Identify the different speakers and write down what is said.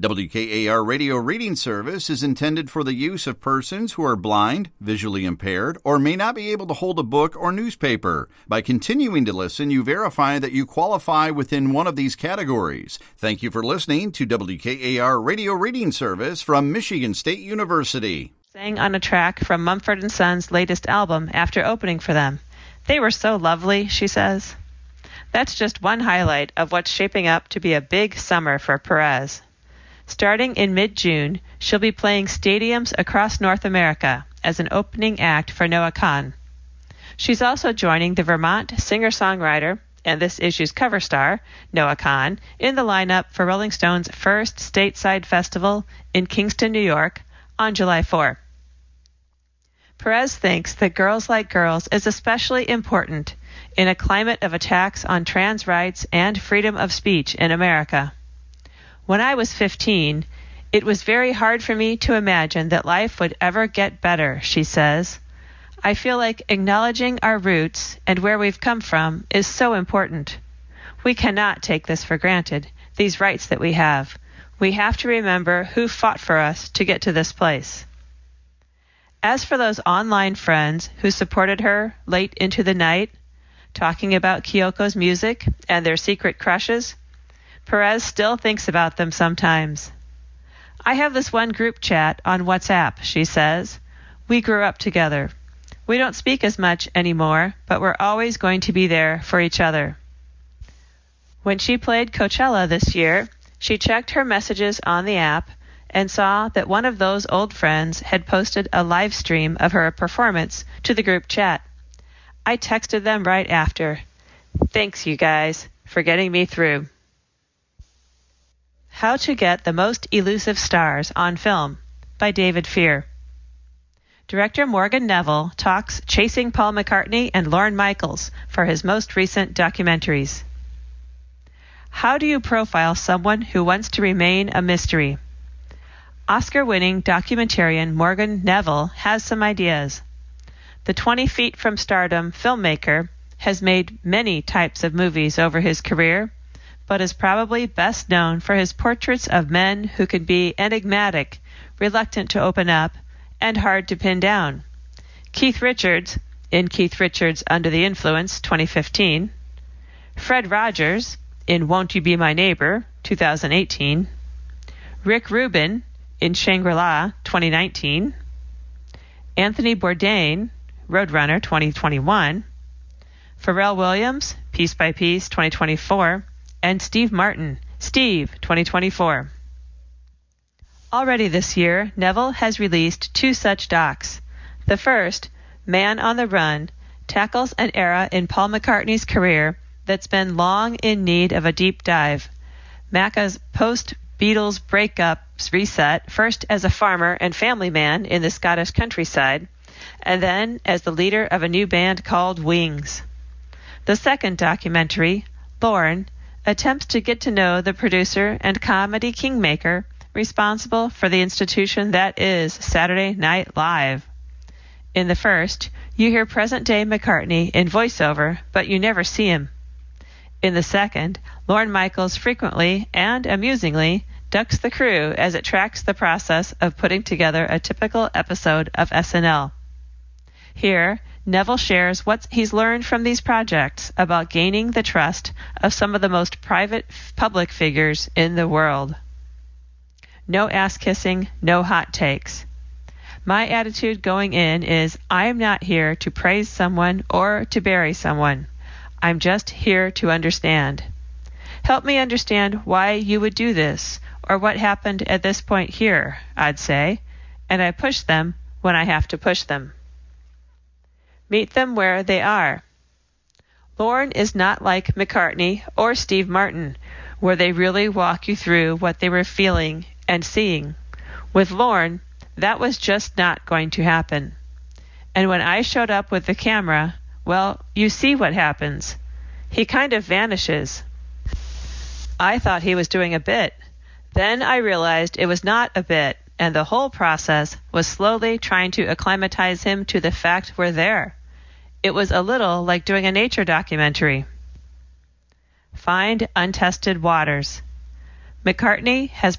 Speaker 1: WKAR Radio Reading Service is intended for the use of persons who are blind, visually impaired, or may not be able to hold a book or newspaper. By continuing to listen, you verify that you qualify within one of these categories. Thank you for listening to WKAR Radio Reading Service from Michigan State University.
Speaker 2: Sang on a track from Mumford & Sons' latest album after opening for them. They were so lovely, she says. That's just one highlight of what's shaping up to be a big summer for Perez. Starting in mid-June, she'll be playing stadiums across North America as an opening act for Noah Kahan. She's also joining the Vermont singer-songwriter and this issue's cover star, Noah Kahan, in the lineup for Rolling Stone's first stateside festival in Kingston, New York, on July 4. Perez thinks that Girls Like Girls is especially important in a climate of attacks on trans rights and freedom of speech in America. When I was 15, it was very hard for me to imagine that life would ever get better, she says. I feel like acknowledging our roots and where we've come from is so important. We cannot take this for granted, these rights that we have. We have to remember who fought for us to get to this place. As for those online friends who supported her late into the night, talking about Kyoko's music and their secret crushes, Perez still thinks about them sometimes. I have this one group chat on WhatsApp, she says. We grew up together. We don't speak as much anymore, but we're always going to be there for each other. When she played Coachella this year, she checked her messages on the app and saw that one of those old friends had posted a live stream of her performance to the group chat. I texted them right after. Thanks, you guys, for getting me through. How to Get the Most Elusive Stars on Film by David Fear. Director Morgan Neville talks chasing Paul McCartney and Lorne Michaels for his most recent documentaries. How do you profile someone who wants to remain a mystery? Oscar-winning documentarian Morgan Neville has some ideas. The 20 Feet from Stardom filmmaker has made many types of movies over his career, but is probably best known for his portraits of men who can be enigmatic, reluctant to open up, and hard to pin down. Keith Richards, in Keith Richards Under the Influence, 2015. Fred Rogers, in Won't You Be My Neighbor, 2018. Rick Rubin, in Shangri-La, 2019. Anthony Bourdain, Roadrunner, 2021. Pharrell Williams, Piece by Piece, 2024. And Steve Martin, Steve, 2024. Already this year, Neville has released 2 such docs. The first, Man on the Run, tackles an era in Paul McCartney's career that's been long in need of a deep dive. Macca's post-Beatles breakups reset, first as a farmer and family man in the Scottish countryside, and then as the leader of a new band called Wings. The second documentary, Lorne, attempts to get to know the producer and comedy kingmaker responsible for the institution that is Saturday Night Live. In the first, you hear present-day McCartney in voiceover, but you never see him. In the second, Lorne Michaels frequently and amusingly ducks the crew as it tracks the process of putting together a typical episode of SNL. Here, Neville shares what he's learned from these projects about gaining the trust of some of the most private public figures in the world. No ass-kissing, no hot takes. My attitude going in is I'm not here to praise someone or to bury someone. I'm just here to understand. Help me understand why you would do this or what happened at this point here, I'd say, and I push them when I have to push them. Meet them where they are. Lorne is not like McCartney or Steve Martin, where they really walk you through what they were feeling and seeing. With Lorne, that was just not going to happen. And when I showed up with the camera, well, you see what happens. He kind of vanishes. I thought he was doing a bit. Then I realized it was not a bit, and the whole process was slowly trying to acclimatize him to the fact we're there. It was a little like doing a nature documentary. Find untested waters. McCartney has